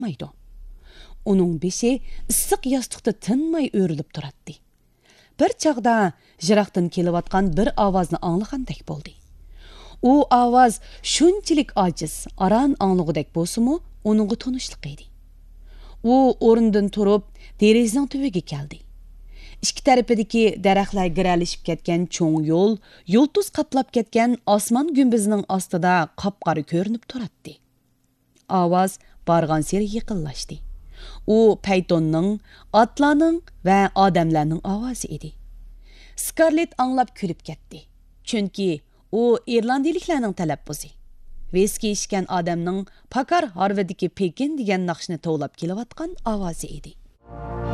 topmaydı. Onun beşi ıssıq yastıqda tinmay örülüp turatdı. Bir çağda jıraqdan kelivatqan bir avazni anlagandek boldu. O avaz şunchalik aciz, aran anlagudek bolsumu, onunğa tanışlıq edi. O o'rnidan turib, derazaning tubiga keldi. İki tarafidagi daraxtlar giralishib ketgan cho'ng yo'l, yulduz qaplab ketgan osmon gumbizining ostida qop-qora ko'rinib turadi. Ovoz borgan sari yaqinlashdi. U paytonning, otlarning va odamlarning ovozi edi. Scarlett anglab kulib ketdi. Chunki u irlandiyaliklarning talabbuzi. Viski ichgan odamning Pakar Harvidagi Pekin degan naqshni tovlab kelayotgan ovozi edi.